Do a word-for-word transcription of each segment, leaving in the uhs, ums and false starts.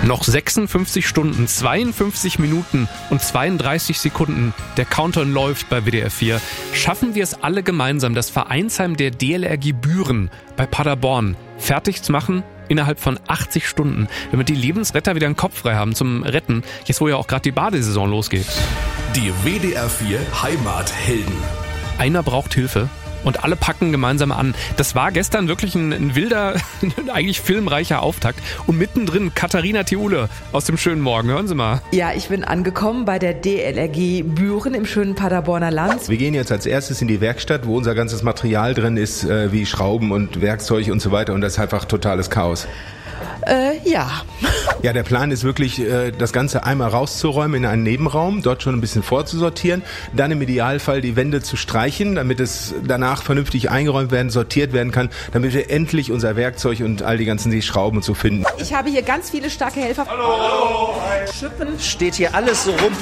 Noch sechsundfünfzig Stunden, zweiundfünfzig Minuten und zweiunddreißig Sekunden. Der Countdown läuft bei W D R vier. Schaffen wir es alle gemeinsam, das Vereinsheim der D L R G Büren bei Paderborn fertig zu machen? Innerhalb von achtzig Stunden, damit die Lebensretter wieder einen Kopf frei haben zum Retten. Jetzt, wo ja auch gerade die Badesaison losgeht. Die W D R vier Heimathelden. Einer braucht Hilfe. Und alle packen gemeinsam an. Das war gestern wirklich ein, ein wilder, eigentlich filmreicher Auftakt. Und mittendrin Katharina Theule aus dem schönen Morgen. Hören Sie mal. Ja, ich bin angekommen bei der D L R G Büren im schönen Paderborner Land. Wir gehen jetzt als erstes in die Werkstatt, wo unser ganzes Material drin ist, äh, wie Schrauben und Werkzeug und so weiter. Und das ist einfach totales Chaos. Äh, ja. Ja, der Plan ist wirklich, äh, das Ganze einmal rauszuräumen in einen Nebenraum, dort schon ein bisschen vorzusortieren, dann im Idealfall die Wände zu streichen, damit es danach vernünftig eingeräumt werden, sortiert werden kann, damit wir endlich unser Werkzeug und all die ganzen Schrauben und so finden. Ich habe hier ganz viele starke Helfer. Hallo! Schippen. Steht hier alles so rum.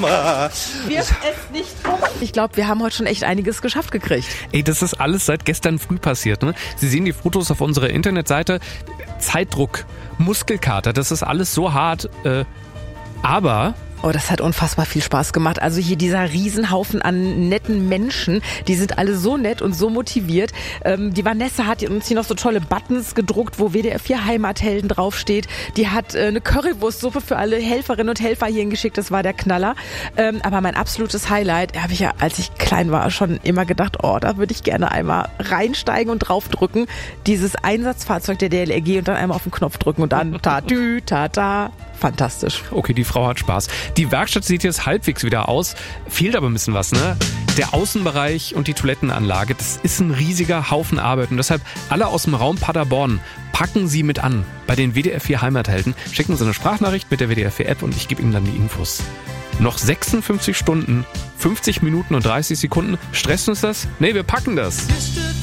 Wirf es nicht rum. Ich glaube, wir haben heute schon echt einiges geschafft gekriegt. Ey, das ist alles seit gestern früh passiert, ne? Sie sehen die Fotos auf unserer Internetseite. Zeitdruck, Muskelkater, das ist alles so hart, äh, aber... Oh, das hat unfassbar viel Spaß gemacht. Also hier dieser Riesenhaufen an netten Menschen, die sind alle so nett und so motiviert. Ähm, die Vanessa hat uns hier noch so tolle Buttons gedruckt, wo W D R vier Heimathelden draufsteht. Die hat äh, eine Currywurstsuppe für alle Helferinnen und Helfer hierhin geschickt. Das war der Knaller. Ähm, aber mein absolutes Highlight, habe ich ja, als ich klein war, schon immer gedacht, oh, da würde ich gerne einmal reinsteigen und draufdrücken. Dieses Einsatzfahrzeug der D L R G und dann einmal auf den Knopf drücken und dann ta-tü, ta-ta. Fantastisch. Okay, die Frau hat Spaß. Die Werkstatt sieht jetzt halbwegs wieder aus. Fehlt aber ein bisschen was, ne? Der Außenbereich und die Toilettenanlage, das ist ein riesiger Haufen Arbeit. Und deshalb alle aus dem Raum Paderborn, packen Sie mit an bei den W D R vier Heimathelden. Schicken Sie eine Sprachnachricht mit der W D R vier App und ich gebe Ihnen dann die Infos. Noch sechsundfünfzig Stunden, fünfzig Minuten und dreißig Sekunden. Stresst uns das? Nee, wir packen das.